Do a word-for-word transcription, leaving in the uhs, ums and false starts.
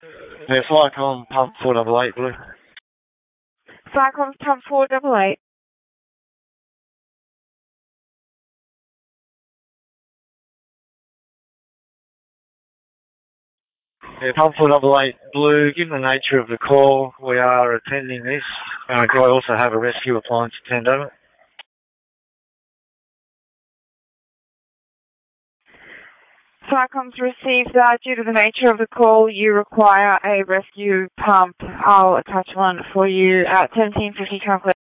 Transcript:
Yeah, Flycom pump four double eight blue. Flycom's pump four double eight. Yeah, pump four double eight blue. Given the nature of the call, we are attending this. Uh, I also have a rescue appliance attend over. Flycom's received that. Due to the nature of the call, you require a rescue pump. I'll attach one for you at seventeen fifty Conquest.